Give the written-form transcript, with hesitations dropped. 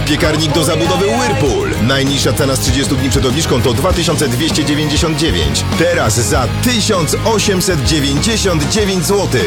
piekarnik do zabudowy Whirlpool. Najniższa cena z 30 dni przed obniżką to 2299. Teraz za 1899 zł.